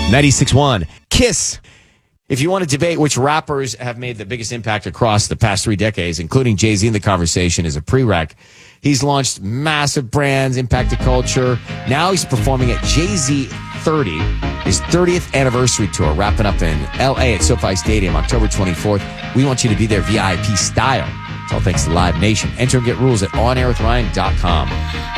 96.1 Kiss. If you want to debate which rappers have made the biggest impact across the past 3 decades, including Jay-Z in the conversation as a prereq, he's launched massive brands, impacted culture. Now he's performing at Jay-Z 30, his 30th anniversary tour, wrapping up in L.A. at SoFi Stadium, October 24th. We want you to be there VIP style. It's all thanks to Live Nation. Enter and get rules at onairwithryan.com.